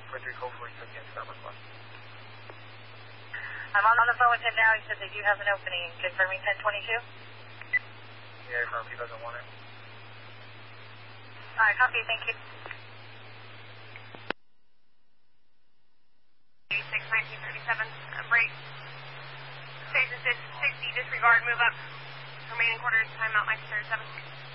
Frederick, hopefully you can answer that request. I'm on the phone with him now. He said they do have an opening. Confirming 1022? Yeah, confirm. He doesn't want it. Alright, copy. Thank you. 1937, break. Station 60, disregard, move up. Remaining quarters, timeout, Mike 37.